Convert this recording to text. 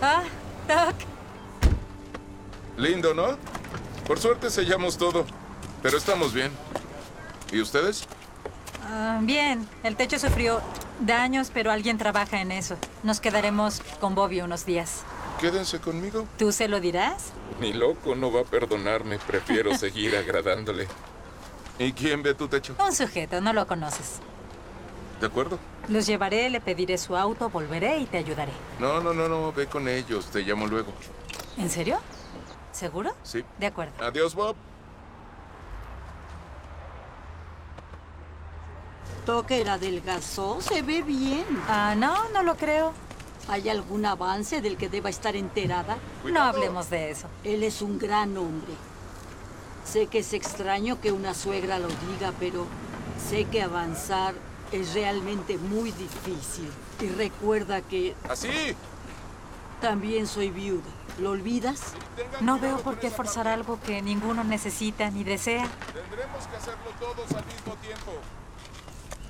Ah, Doc. Lindo, ¿no? Por suerte sellamos todo, pero estamos bien. ¿Y ustedes? Bien, el techo sufrió daños, pero alguien trabaja en eso. Nos quedaremos con Bobby unos días. Quédense conmigo. ¿Tú se lo dirás? Ni loco, no va a perdonarme. Prefiero seguir agradándole. ¿Y quién ve tu techo? Un sujeto, no lo conoces. ¿De acuerdo? Los llevaré, le pediré su auto, volveré y te ayudaré. No, ve con ellos. Te llamo luego. ¿En serio? ¿Seguro? Sí. De acuerdo. Adiós, Bob. Tucker adelgazó, se ve bien. No lo creo. ¿Hay algún avance del que deba estar enterada? No hablemos de eso. Él es un gran hombre. Sé que es extraño que una suegra lo diga, pero sé que avanzar es realmente muy difícil. Y recuerda que ¡Así! también soy viuda. ¿Lo olvidas? No veo por qué forzar algo que ninguno necesita ni desea. Tendremos que hacerlo todos al mismo tiempo.